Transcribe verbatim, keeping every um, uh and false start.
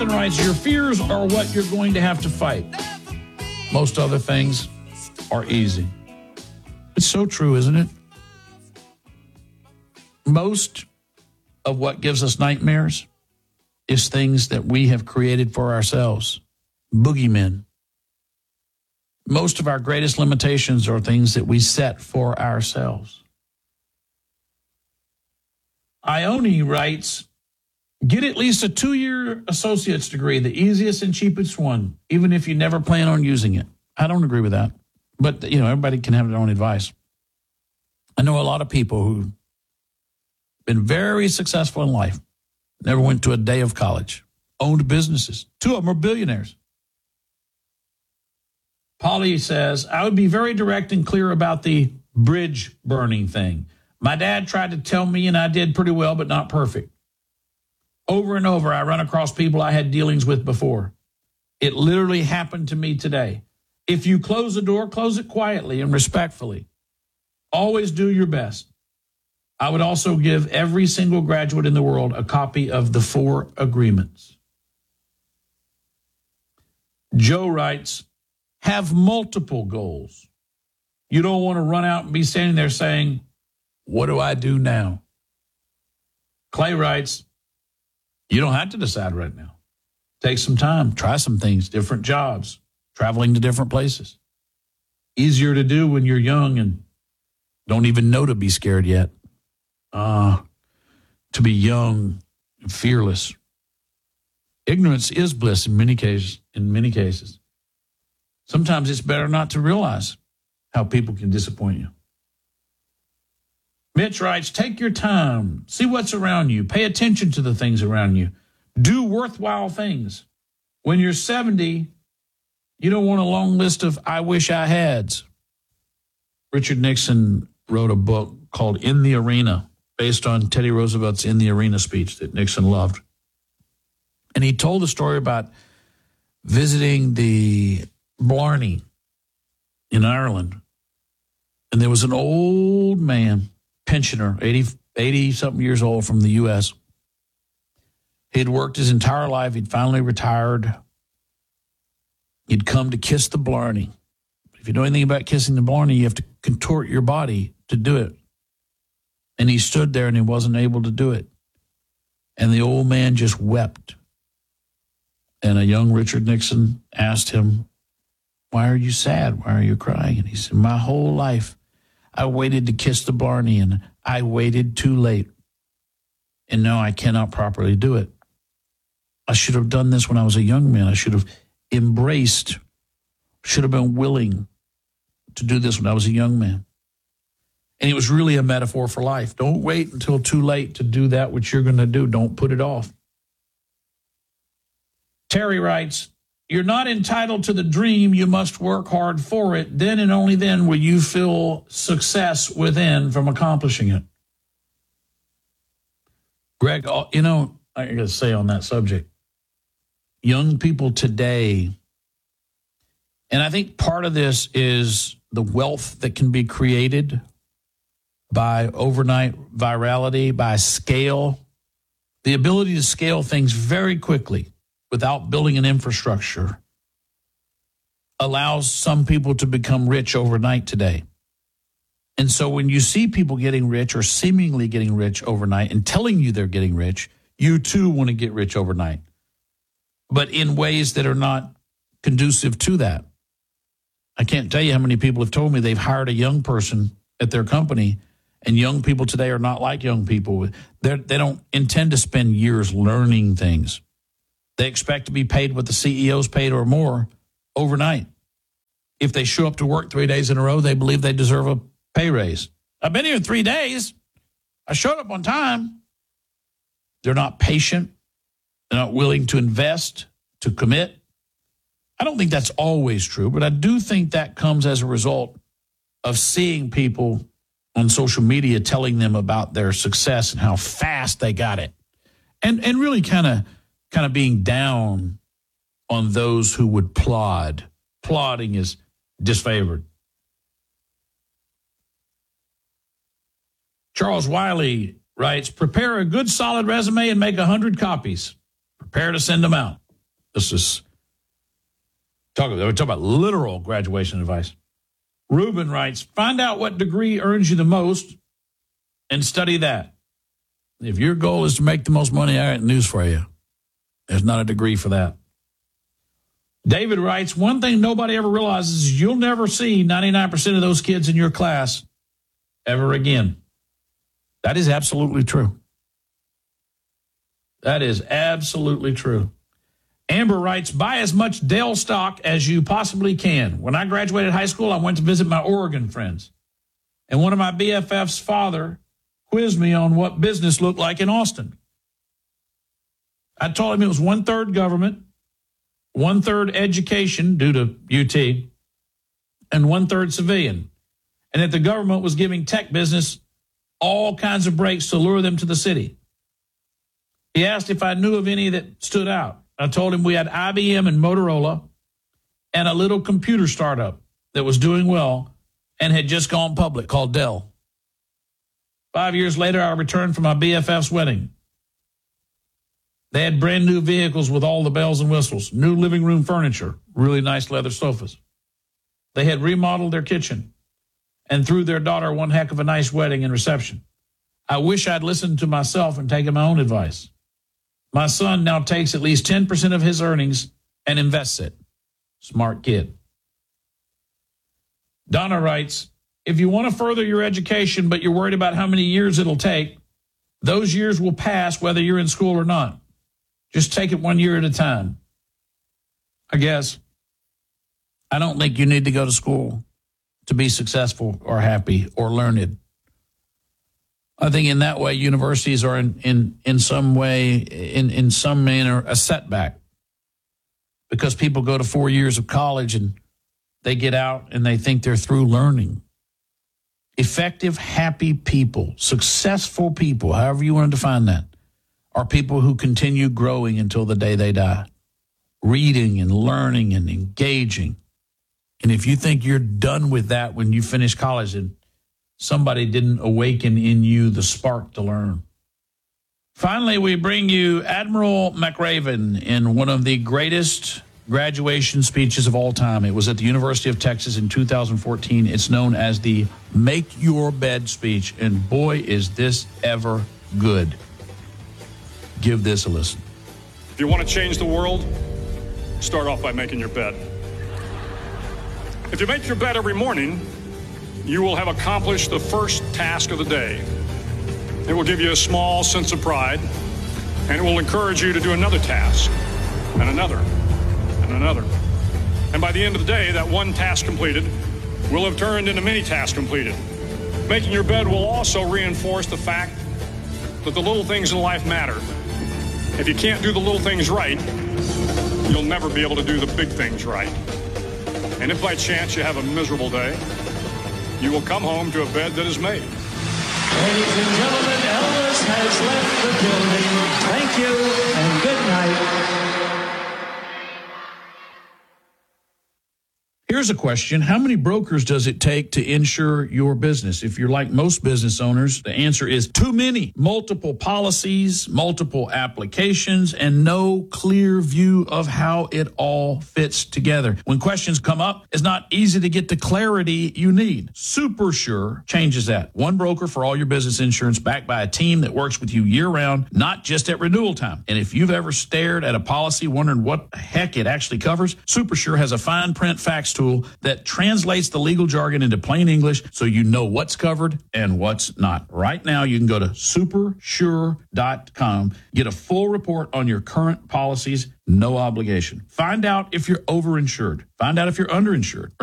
Jonathan writes, your fears are what you're going to have to fight. Most other things are easy. It's so true, isn't it? Most of what gives us nightmares is things that we have created for ourselves. Boogeymen. Most of our greatest limitations are things that we set for ourselves. Ione writes, get at least a two-year associate's degree, the easiest and cheapest one, even if you never plan on using it. I don't agree with that. But, you know, everybody can have their own advice. I know a lot of people who've been very successful in life, never went to a day of college, owned businesses. Two of them are billionaires. Polly says, I would be very direct and clear about the bridge burning thing. My dad tried to tell me, and I did pretty well, but not perfect. Over and over, I run across people I had dealings with before. It literally happened to me today. If you close the door, close it quietly and respectfully. Always do your best. I would also give every single graduate in the world a copy of the Four Agreements. Joe writes, have multiple goals. You don't want to run out and be standing there saying, what do I do now? Clay writes, you don't have to decide right now. Take some time, try some things, different jobs, traveling to different places. Easier to do when you're young and don't even know to be scared yet. Uh, to be young and fearless. Ignorance is bliss in many cases. In many cases. Sometimes it's better not to realize how people can disappoint you. Mitch writes, take your time. See what's around you. Pay attention to the things around you. Do worthwhile things. When you're seventy, you don't want a long list of I wish I hads. Richard Nixon wrote a book called In the Arena, based on Teddy Roosevelt's In the Arena speech that Nixon loved. And he told a story about visiting the Blarney in Ireland. And there was an old man, pensioner, eighty, eighty-something years old from the U S He'd worked his entire life. He'd finally retired. He'd come to kiss the Blarney. If you know anything about kissing the Blarney, you have to contort your body to do it. And he stood there and he wasn't able to do it. And the old man just wept. And a young Richard Nixon asked him, why are you sad? Why are you crying? And he said, my whole life I waited to kiss the Blarney and I waited too late. And now I cannot properly do it. I should have done this when I was a young man. I should have embraced, should have been willing to do this when I was a young man. And it was really a metaphor for life. Don't wait until too late to do that which you're going to do. Don't put it off. Terry writes, you're not entitled to the dream. You must work hard for it. Then and only then will you feel success within from accomplishing it. Greg, you know, I got to say on that subject, young people today, and I think part of this is the wealth that can be created by overnight virality, by scale, the ability to scale things very quickly without building an infrastructure allows some people to become rich overnight today. And so when you see people getting rich or seemingly getting rich overnight and telling you they're getting rich, you too want to get rich overnight, but in ways that are not conducive to that. I can't tell you how many people have told me they've hired a young person at their company, and young people today are not like young people. They're, they don't intend to spend years learning things. They expect to be paid what the C E Os paid or more overnight. If they show up to work three days in a row, they believe they deserve a pay raise. I've been here three days. I showed up on time. They're not patient. They're not willing to invest, to commit. I don't think that's always true, but I do think that comes as a result of seeing people on social media telling them about their success and how fast they got it. And and really kind of kind of being down on those who would plod. Plodding is disfavored. Charles Wiley writes, prepare a good solid resume and make one hundred copies. Prepare to send them out. This is talk. We're talking about literal graduation advice. Ruben writes, find out what degree earns you the most and study that. If your goal is to make the most money, I got news for you. There's not a degree for that. David writes, one thing nobody ever realizes is you'll never see ninety-nine percent of those kids in your class ever again. That is absolutely true. That is absolutely true. Amber writes, buy as much Dell stock as you possibly can. When I graduated high school, I went to visit my Oregon friends. And one of my B F F's father quizzed me on what business looked like in Austin. I told him it was one-third government, one-third education due to U T, and one-third civilian. And that the government was giving tech business all kinds of breaks to lure them to the city. He asked if I knew of any that stood out. I told him we had I B M and Motorola and a little computer startup that was doing well and had just gone public called Dell. Five years later, I returned from my B F F's wedding. They had brand new vehicles with all the bells and whistles, new living room furniture, really nice leather sofas. They had remodeled their kitchen and threw their daughter one heck of a nice wedding and reception. I wish I'd listened to myself and taken my own advice. My son now takes at least ten percent of his earnings and invests it. Smart kid. Donna writes, if you want to further your education, but you're worried about how many years it'll take, those years will pass whether you're in school or not. Just take it one year at a time. I guess. I don't think you need to go to school to be successful or happy or learned. I think in that way, universities are in, in, in some way, in, in some manner, a setback. Because people go to four years of college and they get out and they think they're through learning. Effective, happy people, successful people, however you want to define that, are people who continue growing until the day they die. Reading and learning and engaging. And if you think you're done with that when you finish college, then somebody didn't awaken in you the spark to learn. Finally, we bring you Admiral McRaven in one of the greatest graduation speeches of all time. It was at the University of Texas in two thousand fourteen. It's known as the Make Your Bed speech. And boy, is this ever good. Give this a listen. If you want to change the world, start off by making your bed. If you make your bed every morning, you will have accomplished the first task of the day. It will give you a small sense of pride, and it will encourage you to do another task, and another, and another. And by the end of the day, that one task completed will have turned into many tasks completed. Making your bed will also reinforce the fact that the little things in life matter. If you can't do the little things right, you'll never be able to do the big things right. And if by chance you have a miserable day, you will come home to a bed that is made. Ladies and gentlemen, Elvis has left the building. Thank you and good night. Here's a question. How many brokers does it take to insure your business? If you're like most business owners, the answer is too many. Multiple policies, multiple applications, and no clear view of how it all fits together. When questions come up, it's not easy to get the clarity you need. SuperSure changes that. One broker for all your business insurance, backed by a team that works with you year-round, not just at renewal time. And if you've ever stared at a policy wondering what the heck it actually covers, SuperSure has a fine print facts tool that translates the legal jargon into plain English so you know what's covered and what's not. Right now, you can go to super sure dot com, get a full report on your current policies, no obligation. Find out if you're overinsured. Find out if you're underinsured.